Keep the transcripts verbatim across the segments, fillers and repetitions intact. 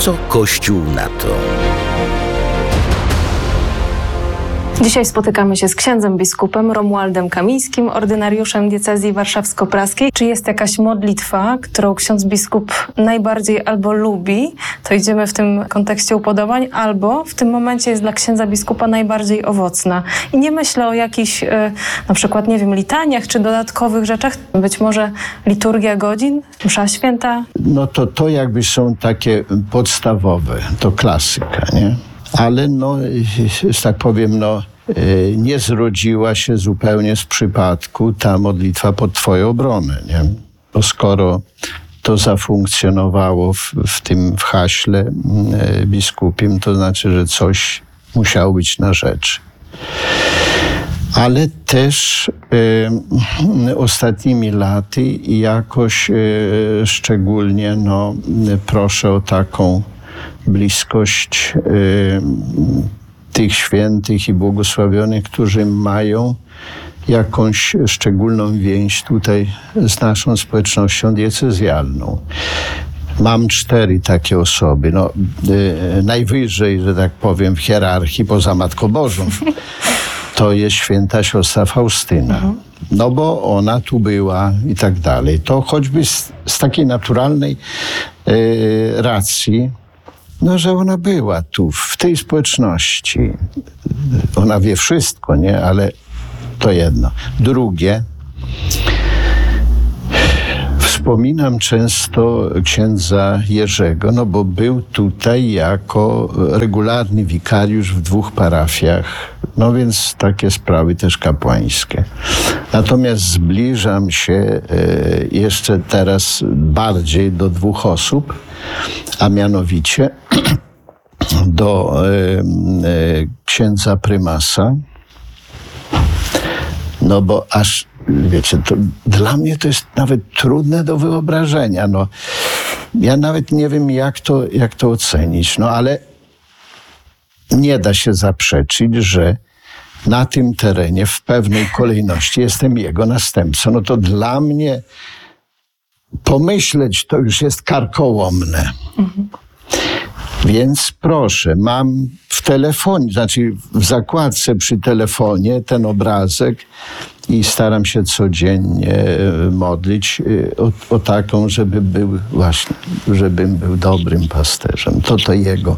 Co Kościół na to? Dzisiaj spotykamy się z księdzem biskupem Romualdem Kamińskim, ordynariuszem diecezji warszawsko-praskiej. Czy jest jakaś modlitwa, którą ksiądz biskup najbardziej albo lubi, to idziemy w tym kontekście upodobań, albo w tym momencie jest dla księdza biskupa najbardziej owocna? I nie myślę o jakichś, e, na przykład, nie wiem, litaniach czy dodatkowych rzeczach. Być może liturgia godzin, msza święta? No to to jakby są takie podstawowe, to klasyka, nie? Ale no, że tak powiem, no, nie zrodziła się zupełnie z przypadku ta modlitwa pod Twoją obronę, nie? Bo skoro to zafunkcjonowało w, w tym w haśle biskupim, to znaczy, że coś musiało być na rzeczy. Ale też y, ostatnimi laty jakoś y, szczególnie no, proszę o taką bliskość y, tych świętych i błogosławionych, którzy mają jakąś szczególną więź tutaj z naszą społecznością diecezjalną. Mam cztery takie osoby, no, y, najwyżej, że tak powiem, w hierarchii poza Matką Bożą. To jest święta siostra Faustyna. No bo ona tu była i tak dalej. To choćby z, z takiej naturalnej y, racji, no, że ona była tu, w tej społeczności. Ona wie wszystko, nie? Ale to jedno. Drugie, wspominam często księdza Jerzego, no bo był tutaj jako regularny wikariusz w dwóch parafiach, no więc takie sprawy też kapłańskie. Natomiast zbliżam się e, jeszcze teraz bardziej do dwóch osób, a mianowicie do e, e, księdza prymasa, no bo aż, wiecie, to dla mnie to jest nawet trudne do wyobrażenia, no. Ja nawet nie wiem, jak to, jak to ocenić, no ale nie da się zaprzeczyć, że na tym terenie w pewnej kolejności jestem jego następcą. No to dla mnie pomyśleć to już jest karkołomne. Mhm. Więc proszę, mam w telefonie, znaczy w zakładce przy telefonie ten obrazek i staram się codziennie modlić o, o taką, żeby był właśnie, żebym był dobrym pasterzem. To to jego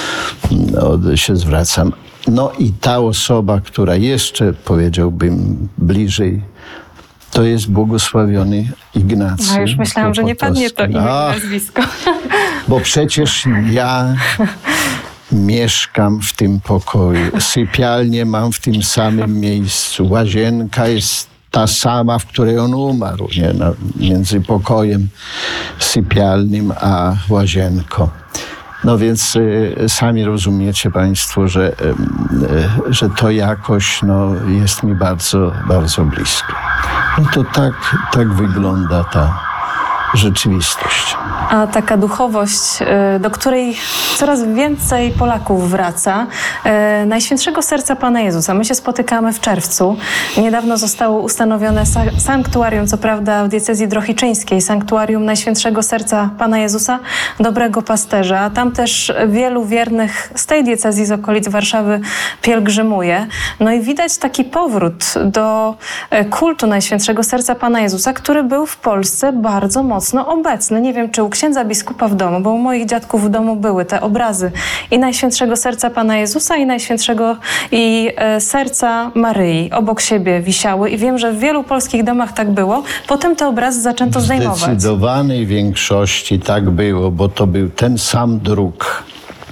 no, się zwracam. No i ta osoba, która jeszcze, powiedziałbym, bliżej, to jest błogosławiony Ignacy. No już myślałam, że nie padnie to imię i nazwisko. Bo przecież ja mieszkam w tym pokoju. Sypialnię mam w tym samym miejscu. Łazienka jest ta sama, w której on umarł, nie? No, między pokojem sypialnym a łazienką. No więc y, sami rozumiecie Państwo, że, y, y, że to jakoś no, jest mi bardzo, bardzo blisko. No to tak, tak wygląda ta rzeczywistość. A taka duchowość, do której coraz więcej Polaków wraca, Najświętszego Serca Pana Jezusa. My się spotykamy w czerwcu. Niedawno zostało ustanowione sanktuarium, co prawda w diecezji drohiczyńskiej, sanktuarium Najświętszego Serca Pana Jezusa, Dobrego Pasterza. Tam też wielu wiernych z tej diecezji, z okolic Warszawy pielgrzymuje. No i widać taki powrót do kultu Najświętszego Serca Pana Jezusa, który był w Polsce bardzo mocno obecny. Nie wiem, czy u księdza biskupa w domu, bo u moich dziadków w domu były te obrazy i Najświętszego Serca Pana Jezusa i Najświętszego i e, Serca Maryi obok siebie wisiały i wiem, że w wielu polskich domach tak było. Potem te obrazy zaczęto zdejmować. W zdecydowanej większości tak było, bo to był ten sam druk.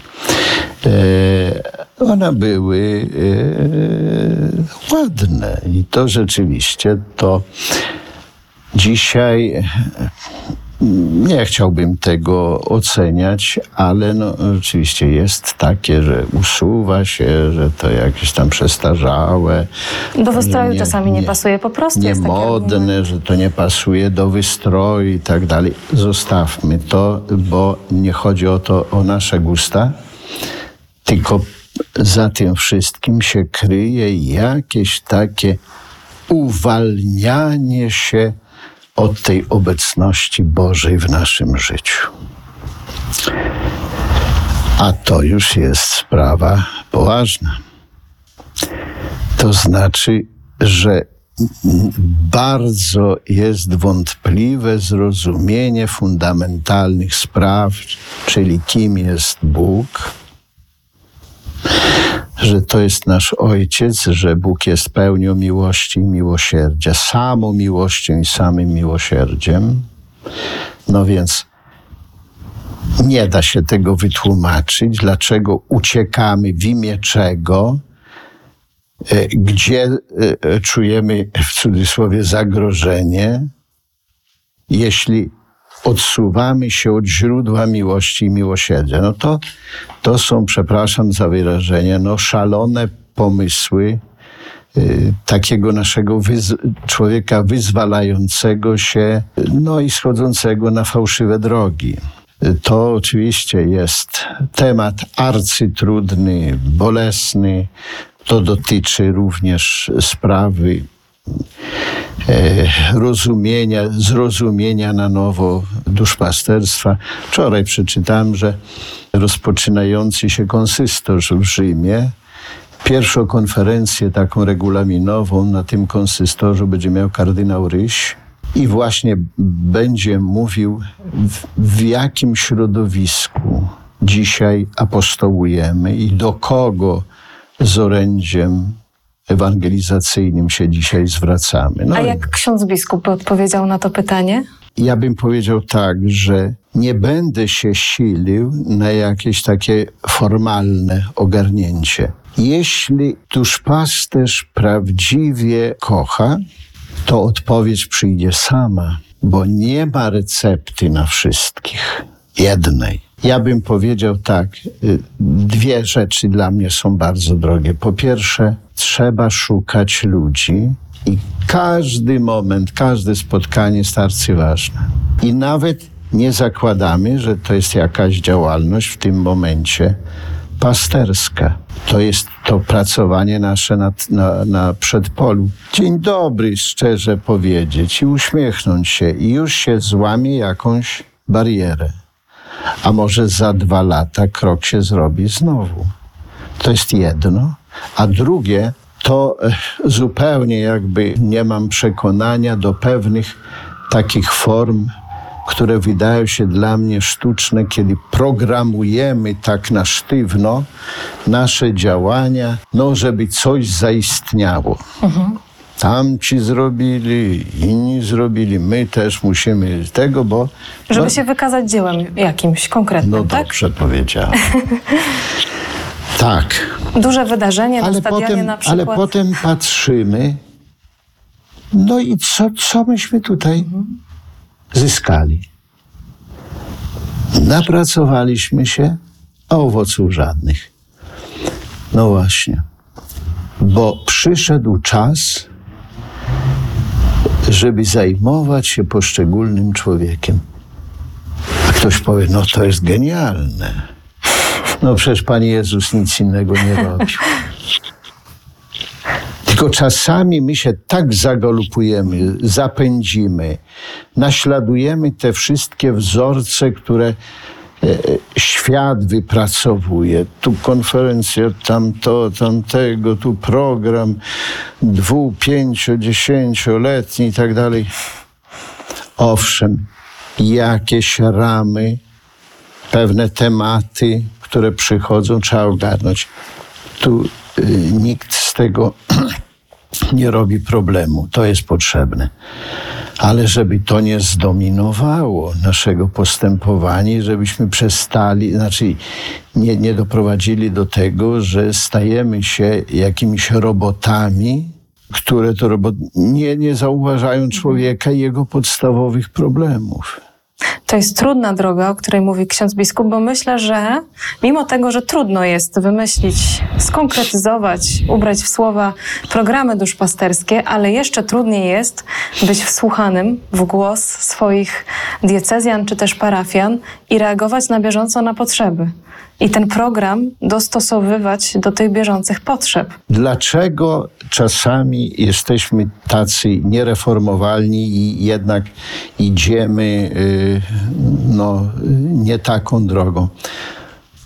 E, one były e, ładne i to rzeczywiście to dzisiaj nie chciałbym tego oceniać, ale no, oczywiście jest takie, że usuwa się, że to jakieś tam przestarzałe. Do wystroju nie, czasami nie, nie pasuje po prostu. Niemodne, że to nie pasuje do wystroju i tak dalej. Zostawmy to, bo nie chodzi o to, o nasze gusta, tylko za tym wszystkim się kryje jakieś takie uwalnianie się od tej obecności Bożej w naszym życiu. A to już jest sprawa poważna. To znaczy, że bardzo jest wątpliwe zrozumienie fundamentalnych spraw, czyli kim jest Bóg, że to jest nasz Ojciec, że Bóg jest pełnią miłości i miłosierdzia, samą miłością i samym miłosierdziem. No więc nie da się tego wytłumaczyć, dlaczego uciekamy, w imię czego, gdzie czujemy w cudzysłowie zagrożenie, jeśli odsuwamy się od źródła miłości i miłosierdzia. No to, to są, przepraszam za wyrażenie, no szalone pomysły y, takiego naszego wyz- człowieka wyzwalającego się, no i schodzącego na fałszywe drogi. To oczywiście jest temat arcytrudny, bolesny. To dotyczy również sprawy e, rozumienia, zrozumienia na nowo duszpasterstwa. Wczoraj przeczytałem, że rozpoczynający się konsystor w Rzymie, pierwszą konferencję taką regulaminową na tym konsystorze będzie miał kardynał Ryś i właśnie będzie mówił, w, w jakim środowisku dzisiaj apostołujemy i do kogo z orędziem ewangelizacyjnym się dzisiaj zwracamy. No A jak ksiądz biskup odpowiedział na to pytanie? Ja bym powiedział tak, że nie będę się silił na jakieś takie formalne ogarnięcie. Jeśli duszpasterz prawdziwie kocha, to odpowiedź przyjdzie sama, bo nie ma recepty na wszystkich. Jednej. Ja bym powiedział tak, dwie rzeczy dla mnie są bardzo drogie. Po pierwsze, trzeba szukać ludzi i każdy moment, każde spotkanie jest arcyważne. I nawet nie zakładamy, że to jest jakaś działalność w tym momencie pasterska. To jest to pracowanie nasze na, na, na przedpolu. Dzień dobry, szczerze powiedzieć i uśmiechnąć się i już się złamie jakąś barierę. A może za dwa lata krok się zrobi znowu. To jest jedno. A drugie, to zupełnie jakby nie mam przekonania do pewnych takich form, które wydają się dla mnie sztuczne, kiedy programujemy tak na sztywno nasze działania, no żeby coś zaistniało. Mhm. Tamci zrobili, inni zrobili, my też musimy tego, bo... Żeby no, się wykazać dziełem jakimś konkretnym, no tak? dobrze powiedziałem. Tak. Duże wydarzenie Ale na stadionie potem, na przykład. ale potem patrzymy, no i co, co myśmy tutaj mhm. zyskali? Napracowaliśmy się, a owoców żadnych. No właśnie. Bo przyszedł czas, żeby zajmować się poszczególnym człowiekiem. A ktoś powie, no to jest genialne. No przecież Pan Jezus nic innego nie robił. Tylko czasami my się tak zagalopujemy, zapędzimy, naśladujemy te wszystkie wzorce, które e, świat wypracowuje. Tu konferencja, tam to, tamtego, tu program dwu, pięcio, dziesięcioletni i tak dalej. Owszem, jakieś ramy, pewne tematy, które przychodzą, trzeba ogarnąć. Tu y, nikt z tego nie robi problemu. To jest potrzebne. Ale żeby to nie zdominowało naszego postępowania, żebyśmy przestali, znaczy nie, nie doprowadzili do tego, że stajemy się jakimiś robotami, które to robot nie, nie zauważają człowieka i jego podstawowych problemów. To jest trudna droga, o której mówi ksiądz biskup, bo myślę, że mimo tego, że trudno jest wymyślić, skonkretyzować, ubrać w słowa programy duszpasterskie, ale jeszcze trudniej jest być wsłuchanym w głos swoich diecezjan czy też parafian i reagować na bieżąco na potrzeby. I ten program dostosowywać do tych bieżących potrzeb. Dlaczego czasami jesteśmy tacy niereformowalni i jednak idziemy yy, no, nie taką drogą?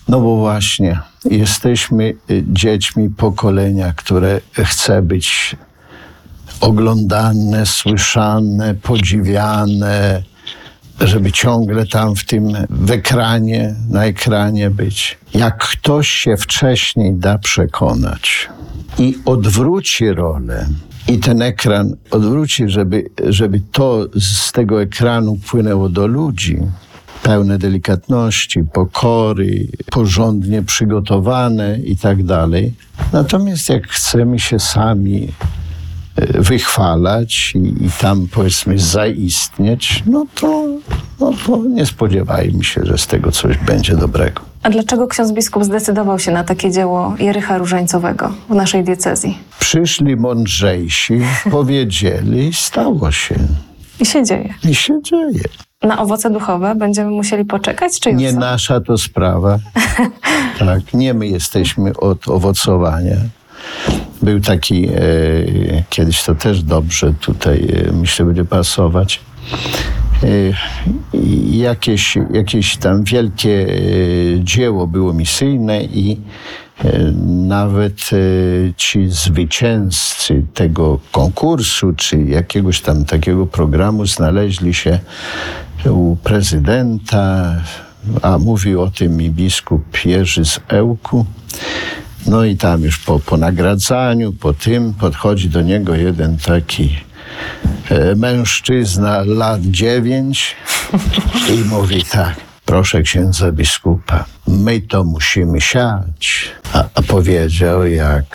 No bo właśnie, jesteśmy y, dziećmi pokolenia, które chce być oglądane, słyszane, podziwiane, żeby ciągle tam w tym, w ekranie, na ekranie być. Jak ktoś się wcześniej da przekonać i odwróci rolę, i ten ekran odwróci, żeby, żeby to z tego ekranu płynęło do ludzi, pełne delikatności, pokory, porządnie przygotowane i tak dalej. Natomiast jak chcemy się sami wychwalać i, i tam, powiedzmy, zaistnieć, no to, no to nie spodziewajmy się, że z tego coś będzie dobrego. A dlaczego ksiądz biskup zdecydował się na takie dzieło Jericha Różańcowego w naszej diecezji? Przyszli mądrzejsi, powiedzieli i stało się. I się dzieje. I się dzieje. Na owoce duchowe będziemy musieli poczekać, czy już Nie są? nasza to sprawa. Tak, nie my jesteśmy od owocowania. Był taki, e, kiedyś to też dobrze tutaj, e, myślę, będzie pasować, e, jakieś, jakieś tam wielkie e, dzieło było misyjne i e, nawet e, ci zwycięzcy tego konkursu, czy jakiegoś tam takiego programu znaleźli się u prezydenta, a mówił o tym i biskup Jerzy z Ełku. No i tam już po, po nagradzaniu, po tym podchodzi do niego jeden taki e, mężczyzna lat dziewięć i mówi tak: proszę księdza biskupa, my to musimy siać. A, a powiedział jak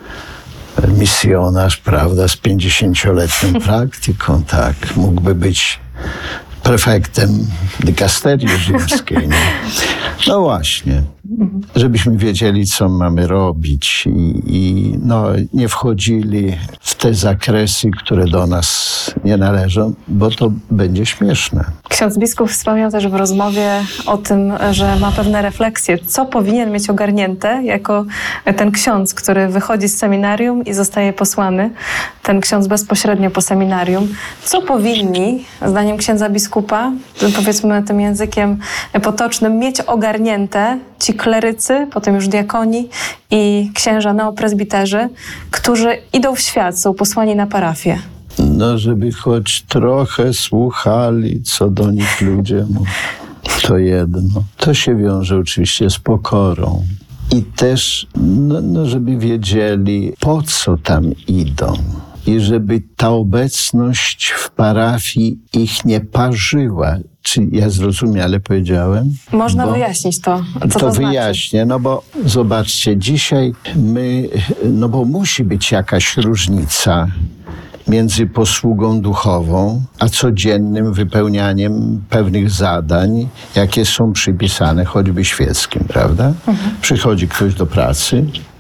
misjonarz, prawda, z pięćdziesięcioletnią praktyką, tak, mógłby być prefektem dykasterii rzymskiej. Nie? No właśnie, żebyśmy wiedzieli, co mamy robić i, i no, nie wchodzili w te zakresy, które do nas nie należą, bo to będzie śmieszne. Ksiądz biskup wspomniał też w rozmowie o tym, że ma pewne refleksje, co powinien mieć ogarnięte jako ten ksiądz, który wychodzi z seminarium i zostaje posłany, ten ksiądz bezpośrednio po seminarium. Co powinni, zdaniem księdza biskupa, powiedzmy tym językiem potocznym, mieć ogarnięte ci klerycy, potem już diakoni i księża neopresbiterzy, którzy idą w świat, są posłani na parafię? No, żeby choć trochę słuchali, co do nich ludzie mówią. To jedno. To się wiąże oczywiście z pokorą. I też, no, no, żeby wiedzieli, po co tam idą. I żeby ta obecność w parafii ich nie parzyła. Czy ja zrozumiale powiedziałem? Można bo wyjaśnić to, co to, to znaczy. wyjaśnię, no bo zobaczcie, dzisiaj my, no bo musi być jakaś różnica między posługą duchową, a codziennym wypełnianiem pewnych zadań, jakie są przypisane choćby świeckim, prawda? Mhm. Przychodzi ktoś do pracy,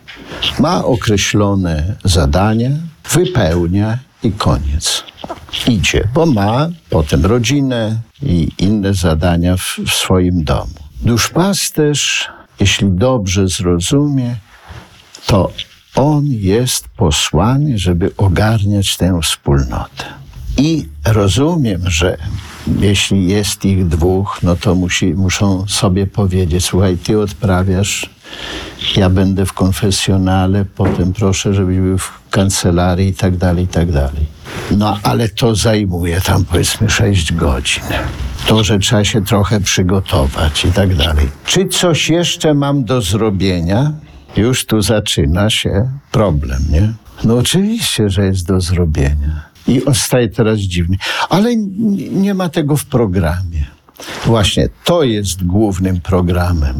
ma określone zadania, wypełnia i koniec. Idzie, bo ma potem rodzinę i inne zadania w, w swoim domu. Duszpasterz, jeśli dobrze zrozumie, to on jest posłany, żeby ogarniać tę wspólnotę. I rozumiem, że jeśli jest ich dwóch, no to musi, muszą sobie powiedzieć: słuchaj, ty odprawiasz, ja będę w konfesjonale, potem proszę, żebyś był w kancelarii i tak dalej, i tak dalej. No ale to zajmuje tam, powiedzmy, sześć godzin. To, że trzeba się trochę przygotować i tak dalej. Czy coś jeszcze mam do zrobienia? Już tu zaczyna się problem, nie? No oczywiście, że jest do zrobienia. I on staje teraz dziwny. Ale nie ma tego w programie. Właśnie, to jest głównym programem.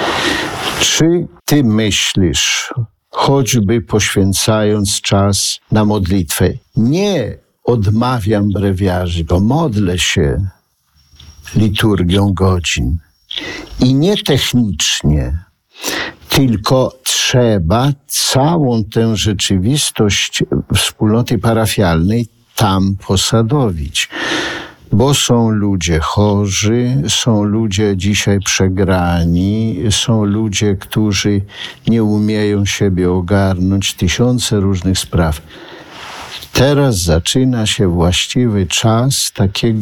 Czy ty myślisz, choćby poświęcając czas na modlitwę, nie odmawiam brewiarzy, bo modlę się liturgią godzin i nie technicznie, tylko trzeba całą tę rzeczywistość wspólnoty parafialnej tam posadowić. Bo są ludzie chorzy, są ludzie dzisiaj przegrani, są ludzie, którzy nie umieją siebie ogarnąć, tysiące różnych spraw. Teraz zaczyna się właściwy czas takiego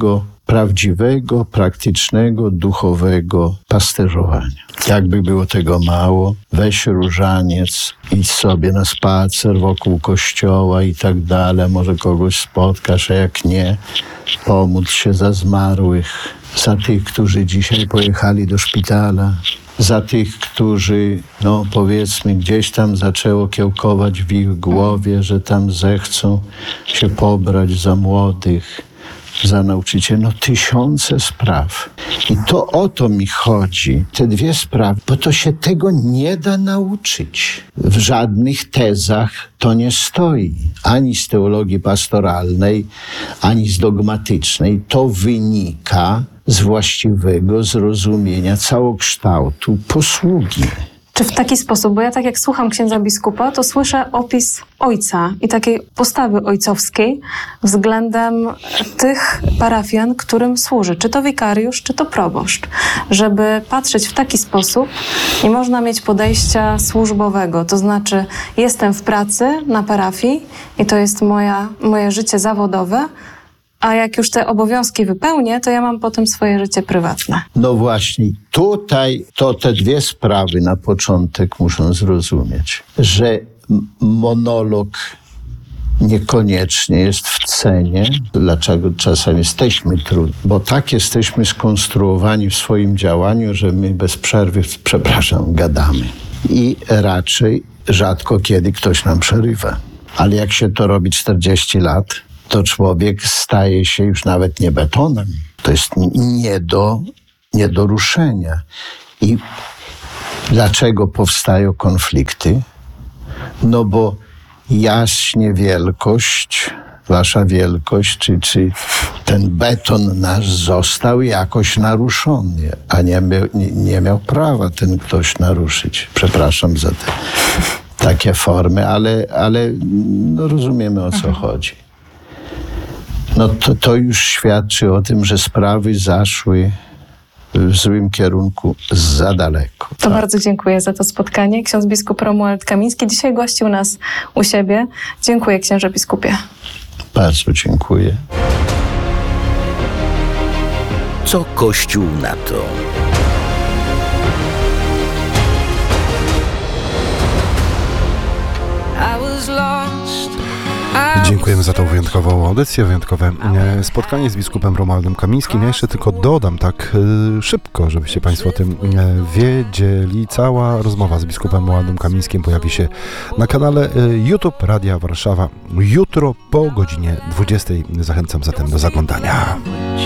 prawdziwego, praktycznego, duchowego pasterzowania. Jakby było tego mało, weź różaniec, idź sobie na spacer wokół kościoła i tak dalej, może kogoś spotkasz, a jak nie, pomódl się za zmarłych, za tych, którzy dzisiaj pojechali do szpitala, za tych, którzy, no powiedzmy, gdzieś tam zaczęło kiełkować w ich głowie, że tam zechcą się pobrać za młodych, za nauczycieli. No tysiące spraw. I to o to mi chodzi, te dwie sprawy, bo to się tego nie da nauczyć. W żadnych tezach to nie stoi. Ani z teologii pastoralnej, ani z dogmatycznej. To wynika z właściwego zrozumienia całokształtu posługi. Czy w taki sposób, bo ja tak jak słucham księdza biskupa, to słyszę opis ojca i takiej postawy ojcowskiej względem tych parafian, którym służy. Czy to wikariusz, czy to proboszcz. Żeby patrzeć w taki sposób, nie można mieć podejścia służbowego. To znaczy, jestem w pracy na parafii i to jest moja, moje życie zawodowe, a jak już te obowiązki wypełnię, to ja mam potem swoje życie prywatne. No właśnie, tutaj to te dwie sprawy na początek muszą zrozumieć, że m- monolog niekoniecznie jest w cenie. Dlaczego czasem jesteśmy trudni? Bo tak jesteśmy skonstruowani w swoim działaniu, że my bez przerwy, przepraszam, gadamy. I raczej rzadko kiedy ktoś nam przerywa. Ale jak się to robi czterdzieści lat, to człowiek staje się już nawet nie betonem. To jest nie do, nie do ruszenia. I dlaczego powstają konflikty? No bo jaśnie wielkość, wasza wielkość, czy, czy ten beton nasz został jakoś naruszony, a nie, nie, nie miał prawa ten ktoś naruszyć. Przepraszam za te takie formy, ale, ale no rozumiemy, o co chodzi. No to, to już świadczy o tym, że sprawy zaszły w złym kierunku za daleko. To bardzo dziękuję za to spotkanie. Ksiądz biskup Romuald Kamiński dzisiaj gościł nas u siebie. Dziękuję, księże biskupie. Bardzo dziękuję. Co Kościół na to? Dziękujemy za tą wyjątkową audycję, wyjątkowe e, spotkanie z biskupem Romualdem Kamińskim. Ja jeszcze tylko dodam tak e, szybko, żebyście Państwo o tym e, wiedzieli. Cała rozmowa z biskupem Romualdem Kamińskim pojawi się na kanale e, YouTube Radia Warszawa jutro po godzinie dwudziestej. Zachęcam zatem do zaglądania.